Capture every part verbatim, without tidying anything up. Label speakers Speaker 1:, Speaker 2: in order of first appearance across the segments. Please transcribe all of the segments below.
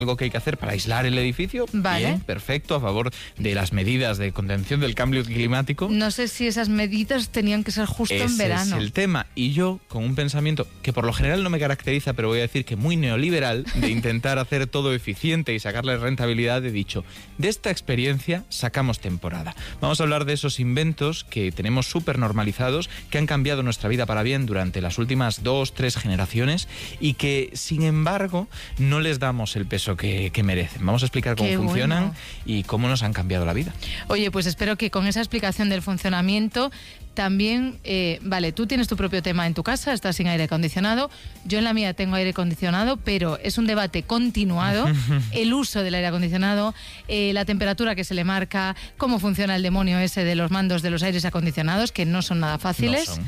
Speaker 1: algo que hay que hacer para aislar el edificio.
Speaker 2: Vale.
Speaker 1: Bien, perfecto, a favor de las medidas de contención del cambio climático.
Speaker 2: No sé si esas medidas tenían que ser justo
Speaker 1: Ese
Speaker 2: en verano.
Speaker 1: es el tema. Y yo, con un pensamiento que por lo general no me caracteriza, pero voy a decir que muy neoliberal, de intentar hacer todo eficiente y sacarle rentabilidad, he dicho, de esta experiencia sacamos temporada. Vamos a hablar de esos inventos que tenemos súper normalizados, que han cambiado nuestra vida para bien durante las últimas dos, tres generaciones y que, sin embargo, no les damos el peso que, que merecen. Vamos a explicar cómo
Speaker 2: Qué
Speaker 1: funcionan
Speaker 2: bueno.
Speaker 1: y cómo nos han cambiado la vida.
Speaker 2: Oye, pues espero que con esa explicación del funcionamiento también, eh, vale, tú tienes tu propio tema en tu casa, estás sin aire acondicionado, yo en la mía tengo aire acondicionado, pero es un debate continuado, el uso del aire acondicionado, eh, la temperatura que se le marca, cómo funciona el demonio ese de los mandos de los aires acondicionados, que no son nada fáciles.
Speaker 1: No son.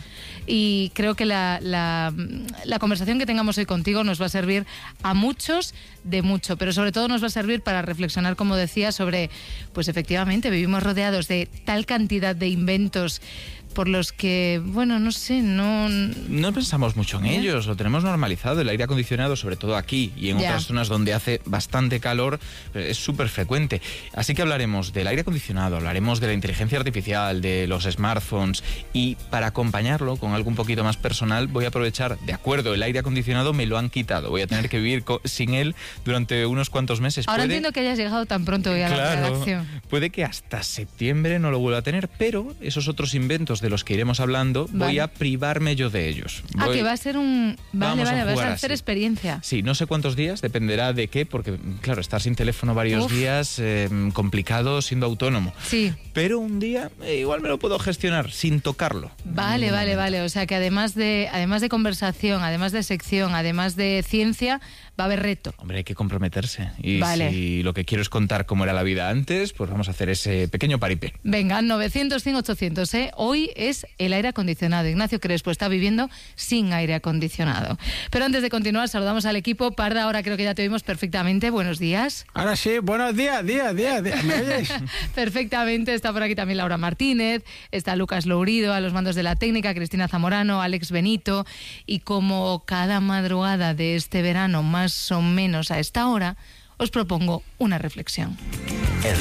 Speaker 2: Y creo que la, la, la conversación que tengamos hoy contigo nos va a servir a muchos de mucho, pero sobre todo nos va a servir para reflexionar, como decía, sobre, pues efectivamente, vivimos rodeados de tal cantidad de inventos por los que, bueno, no sé, no...
Speaker 1: No pensamos mucho en
Speaker 2: ¿Ya?
Speaker 1: ellos, lo tenemos normalizado. El aire acondicionado, sobre todo aquí y en
Speaker 2: Ya.
Speaker 1: otras zonas donde hace bastante calor, es súper frecuente. Así que hablaremos del aire acondicionado, hablaremos de la inteligencia artificial, de los smartphones, y para acompañarlo con algo un poquito más personal voy a aprovechar, de acuerdo, el aire acondicionado me lo han quitado, voy a tener que vivir co- sin él durante unos cuantos meses.
Speaker 2: Ahora
Speaker 1: Puede-
Speaker 2: entiendo que hayas llegado tan pronto hoy a la
Speaker 1: Claro,
Speaker 2: redacción.
Speaker 1: puede que hasta septiembre no lo vuelva a tener, pero esos otros inventos de los que iremos hablando,
Speaker 2: Vale.
Speaker 1: voy a privarme yo de ellos.
Speaker 2: Ah,
Speaker 1: Voy-
Speaker 2: que va a ser un... Vale,
Speaker 1: Vamos a
Speaker 2: vale, vas
Speaker 1: jugar
Speaker 2: a hacer
Speaker 1: así.
Speaker 2: experiencia.
Speaker 1: Sí, no sé cuántos días, dependerá de qué, porque, claro, estar sin teléfono varios
Speaker 2: Uf.
Speaker 1: días, eh, complicado siendo autónomo.
Speaker 2: Sí.
Speaker 1: Pero un día eh, igual me lo puedo gestionar sin tocarlo.
Speaker 2: Vale, vale, vale. O sea que además de, además de conversación, además de sección, además de ciencia, va a haber reto.
Speaker 1: Hombre, hay que comprometerse. Y
Speaker 2: Vale.
Speaker 1: si lo que quiero es contar cómo era la vida antes, pues vamos a hacer ese pequeño paripé.
Speaker 2: Venga, novecientos, cien, ochocientos, ¿eh? Hoy es el aire acondicionado. Ignacio Crespo está viviendo sin aire acondicionado. Pero antes de continuar, saludamos al equipo. Parda, ahora creo que ya te oímos perfectamente. Buenos días.
Speaker 3: Ahora sí, buenos días, días, días, días. ¿Me oyes?
Speaker 2: Perfectamente. Está por aquí también Laura Martínez, está Lucas Lourido a los mandos de la técnica, Cristina Zamorano, Alex Benito. Y como cada madrugada de este verano, más o menos a esta hora, os propongo una reflexión.
Speaker 4: El